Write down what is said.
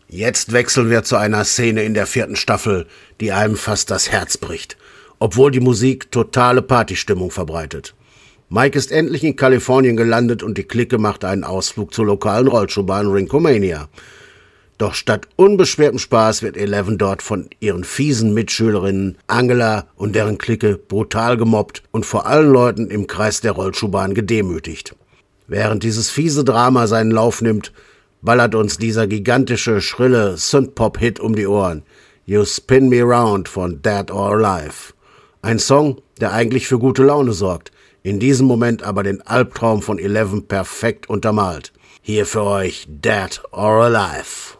Jetzt wechseln wir zu einer Szene in der 4. Staffel, die einem fast das Herz bricht, obwohl die Musik totale Partystimmung verbreitet. Mike ist endlich in Kalifornien gelandet und die Clique macht einen Ausflug zur lokalen Rollschuhbahn Rinkomania. Doch statt unbeschwertem Spaß wird Eleven dort von ihren fiesen Mitschülerinnen Angela und deren Clique brutal gemobbt und vor allen Leuten im Kreis der Rollschuhbahn gedemütigt. Während dieses fiese Drama seinen Lauf nimmt, ballert uns dieser gigantische, schrille Synthpop-Hit um die Ohren. You Spin Me Round von Dead or Alive. Ein Song, der eigentlich für gute Laune sorgt, in diesem Moment aber den Albtraum von Eleven perfekt untermalt. Hier für euch Dead or Alive.